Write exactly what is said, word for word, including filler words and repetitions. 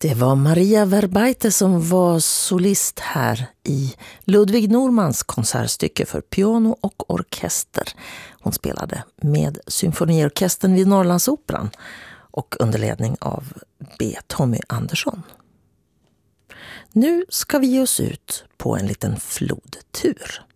Det var Maria Verbeite som var solist här i Ludwig Normans konsertstycke för piano och orkester. Hon spelade med symfoniorkestern vid Norrlandsoperan och under ledning av B. Tommy Andersson. Nu ska vi ge oss ut på en liten flodtur.